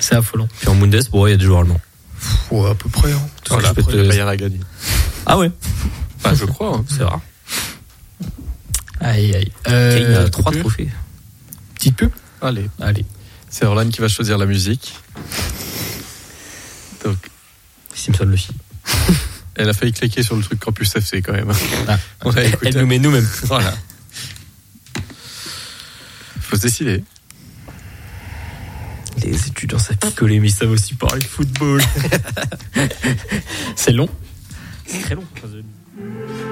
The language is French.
C'est affolant. Puis en Bundes, bon, il y a des joueurs allemands. Ouais, à peu près. Hein. Voilà, après, le Bayern a gagné. Ah ouais. Enfin, je crois. Hein. C'est rare. Aïe. Kane a 3 trophées. Petite pub. Allez. Allez. C'est Orlan qui va choisir la musique. Donc, Simpson le fit. elle a failli cliquer sur le truc Campus FC quand même. Ah. Elle nous met nous-mêmes. Voilà. Faut se décider. Les étudiants, ça picolait, mais ils savent aussi parler football. C'est long. C'est très long.